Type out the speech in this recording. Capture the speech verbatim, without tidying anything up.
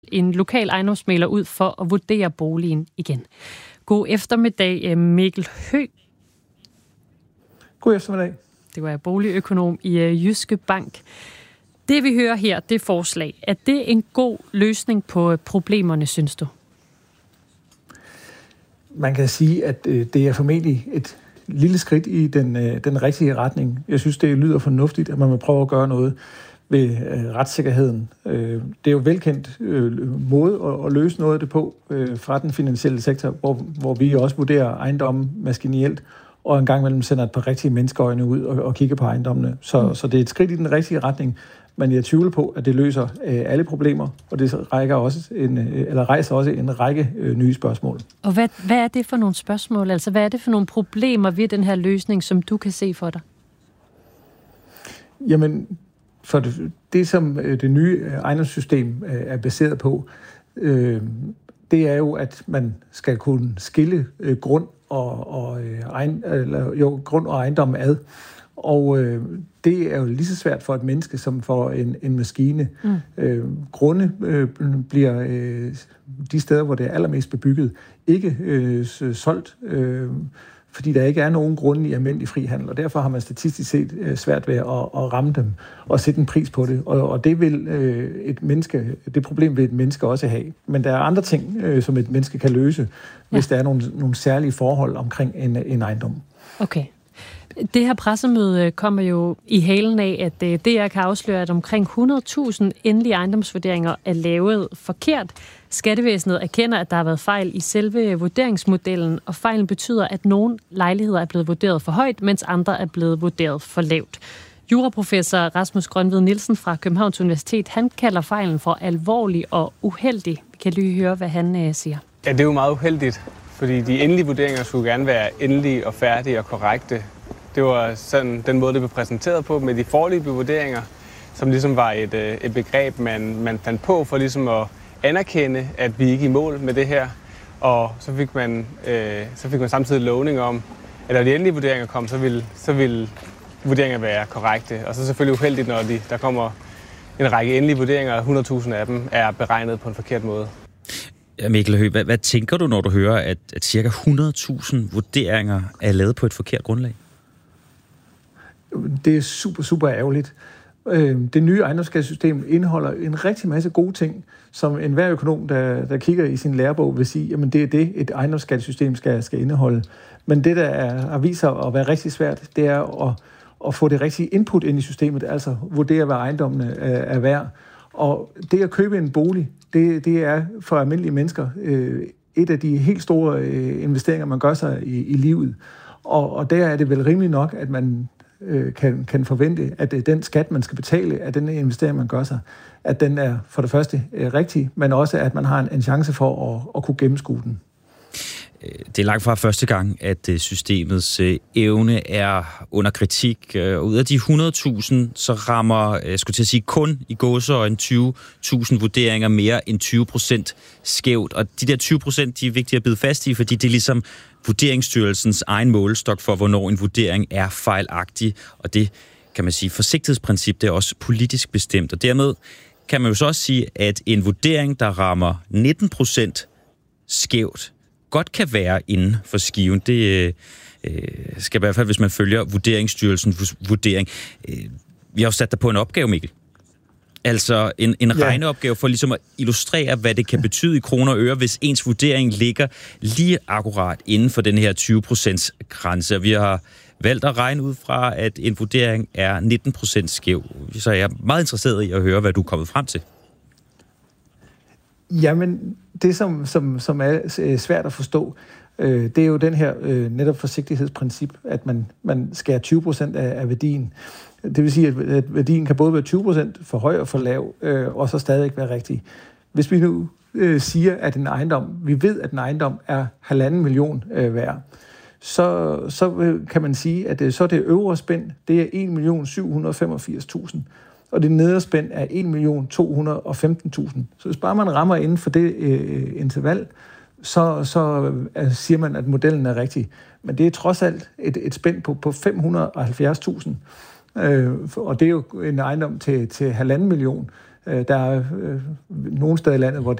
en lokal ejendomsmægler ud for at vurdere boligen igen. God eftermiddag, Mikkel Høgh. God eftermiddag. Det var boligøkonom i Jyske Bank. Det vi hører her, det forslag, er det en god løsning på problemerne, synes du? Man kan sige, at det er formentlig et lille skridt i den, den rigtige retning. Jeg synes, det lyder fornuftigt, at man vil prøve at gøre noget ved øh, retssikkerheden. Øh, det er jo velkendt øh, måde at, at løse noget af det på øh, fra den finansielle sektor, hvor, hvor vi også vurderer ejendommen maskinelt, og en gang imellem sender et par rigtige menneskeøjne ud og, og kigger på ejendommene. Så, mm. så det er et skridt i den rigtige retning, men jeg tvivler på, at det løser øh, alle problemer, og det rækker også en, øh, eller rejser også en række øh, nye spørgsmål. Og hvad, hvad er det for nogle spørgsmål? Altså, hvad er det for nogle problemer ved den her løsning, som du kan se for dig? Jamen, for det, det som det nye ejendomssystem er baseret på, øh, det er jo, at man skal kunne skille øh, grund og, og egen, eller, jo, grund og ejendom ad. Og øh, det er jo lige så svært for et menneske som for en, en maskine. Mm. Øh, grunde øh, bliver øh, de steder, hvor det er allermest bebygget, ikke øh, solgt, øh, fordi der ikke er nogen grunde i almindelig frihandel, og derfor har man statistisk set øh, svært ved at, at ramme dem og sætte en pris på det. Og, og det vil øh, et menneske, det problem vil et menneske også have. Men der er andre ting, øh, som et menneske kan løse, ja. hvis der er nogle, nogle særlige forhold omkring en, en ejendom. Okay. Det her pressemøde kommer jo i halen af, at D R kan afsløre, at omkring hundrede tusind endelige ejendomsvurderinger er lavet forkert. Skattevæsenet erkender, at der har været fejl i selve vurderingsmodellen, og fejlen betyder, at nogle lejligheder er blevet vurderet for højt, mens andre er blevet vurderet for lavt. Juraprofessor Rasmus Grønved Nielsen fra Københavns Universitet, han kalder fejlen for alvorlig og uheldig. Vi kan lige høre, hvad han øh, siger. Ja, det er jo meget uheldigt, fordi de endelige vurderinger skulle gerne være endelige og færdige og korrekte. Det var sådan den måde, det blev præsenteret på med de foreløbige vurderinger, som ligesom var et, et begreb, man, man fandt på for ligesom at anerkende, at vi ikke er i mål med det her. Og så fik man, øh, så fik man samtidig lovning om, at når de endelige vurderinger kom, så ville, så ville vurderinger være korrekte. Og så selvfølgelig uheldigt, når de, der kommer en række endelige vurderinger, og hundrede tusind af dem er beregnet på en forkert måde. Ja, Mikkel Høgh, hvad, hvad tænker du, når du hører, at, at cirka hundrede tusind vurderinger er lavet på et forkert grundlag? Det er super, super ærgerligt. Det nye ejendomsskattesystem indeholder en rigtig masse gode ting, som enhver økonom, der, der kigger i sin lærebog, vil sige, jamen det er det, et ejendomsskattesystem skal, skal indeholde. Men det, der er, har vist sig at være rigtig svært, det er at, at få det rigtige input ind i systemet, altså vurdere, hvad ejendommene er, er værd. Og det at købe en bolig, det, det er for almindelige mennesker øh, et af de helt store øh, investeringer, man gør sig i, i livet. Og, og der er det vel rimeligt nok, at man Kan, kan forvente, at den skat, man skal betale af den investering, man gør sig, at den er for det første rigtig, men også, at man har en, en chance for at, at kunne gennemskue den. Det er langt fra første gang, at systemets evne er under kritik. Ud af de hundrede tusind, så rammer, jeg skulle til at sige, kun i gåseøjne tyve tusind vurderinger mere end tyve procent skævt. Og de der tyve procent, de er vigtige at bide fast i, fordi det er ligesom Vurderingsstyrelsens egen målestok for, hvornår en vurdering er fejlagtig. Og det, kan man sige, forsigtighedsprincip, det er også politisk bestemt. Og dermed kan man jo så også sige, at en vurdering, der rammer nitten procent skævt, godt kan være inden for skiven. Det øh, skal i hvert fald, hvis man følger Vurderingsstyrelsens vurdering. Øh, vi har jo sat dig på en opgave, Mikkel. Altså en, en ja. regneopgave for ligesom at illustrere, hvad det kan betyde i kroner og øre, hvis ens vurdering ligger lige akkurat inden for den her tyve procent grænse. Vi har valgt at regne ud fra, at en vurdering er nitten procent skæv. Så jeg er meget interesseret i at høre, hvad du er kommet frem til. Jamen, det som, som, som er svært at forstå, øh, det er jo den her øh, netop forsigtighedsprincip, at man, man skærer tyve procent af, af værdien. Det vil sige, at værdien kan både være tyve procent for høj og for lav, øh, og så stadig være rigtig. Hvis vi nu øh, siger, at en ejendom, vi ved, at en ejendom er halvanden million øh, værd, så, så kan man sige, at det, så det øvre spænd, det er en million syv hundrede og femogfirs tusind, og det nedre spænd er en million to hundrede og femten tusind. Så hvis bare man rammer inden for det øh, interval, så, så øh, siger man, at modellen er rigtig. Men det er trods alt et, et spænd på, på fem hundrede og halvfjerds tusind. Øh, og det er jo en ejendom til, til halvanden million. Der er nogle steder i landet, hvor